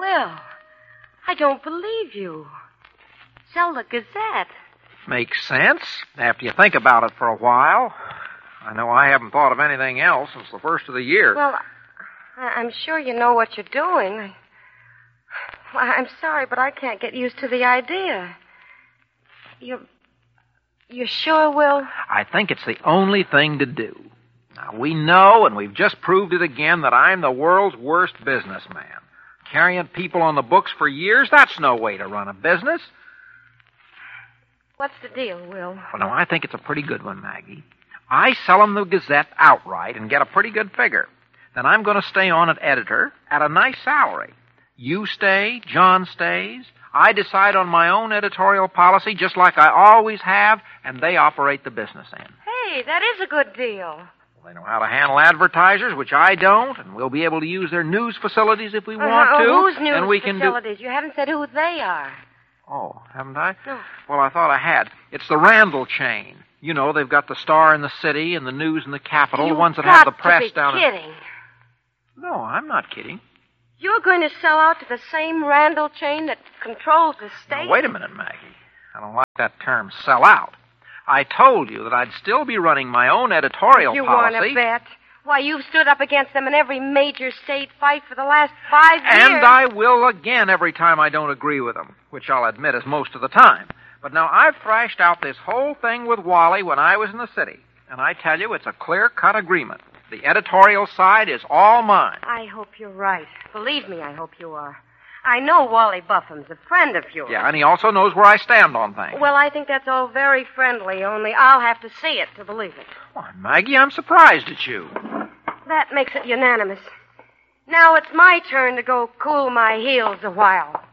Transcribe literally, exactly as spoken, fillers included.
Will, I don't believe you. Sell the Gazette. Makes sense, after you think about it for a while. I know I haven't thought of anything else since the first of the year. Well, I- I'm sure you know what you're doing. I... Well, I'm sorry, but I can't get used to the idea. You're... You're sure, Will? I think it's the only thing to do. Now, we know, and we've just proved it again, that I'm the world's worst businessman. Carrying people on the books for years, that's no way to run a business. What's the deal, Will? Well, no, I think it's a pretty good one, Maggie. I sell them the Gazette outright and get a pretty good figure. Then I'm going to stay on as editor at a nice salary. You stay, John stays. I decide on my own editorial policy just like I always have, and they operate the business end. Hey, that is a good deal. Well, they know how to handle advertisers, which I don't, and we'll be able to use their news facilities if we Uh, want to. whose news and we facilities? Can do... You haven't said who they are. Oh, haven't I? No. Well, I thought I had. It's the Randall chain. You know, they've got the Star in the City and the News in the Capital, You've the ones that got have the press to be down. kidding. In... No, I'm not kidding. You're going to sell out to the same Randall chain that controls the state? Now, wait a minute, Maggie. I don't like that term, sell out. I told you that I'd still be running my own editorial you policy. You want to bet? Why, you've stood up against them in every major state fight for the last five years. And I will again every time I don't agree with them, which I'll admit is most of the time. But now I've thrashed out this whole thing with Wally when I was in the city. And I tell you, it's a clear-cut agreement. The editorial side is all mine. I hope you're right. Believe me, I hope you are. I know Wally Buffum's a friend of yours. Yeah, and he also knows where I stand on things. Well, I think that's all very friendly, only I'll have to see it to believe it. Why, Maggie, I'm surprised at you. That makes it unanimous. Now it's my turn to go cool my heels a while.